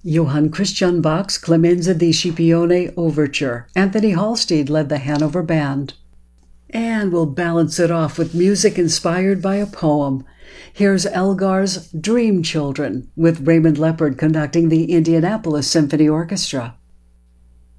Johann Christian Bach's Clemenza di Scipione Overture. Anthony Halstead led the Hanover Band. And we'll balance it off with music inspired by a poem. Here's Elgar's Dream Children, with Raymond Leppard conducting the Indianapolis Symphony Orchestra.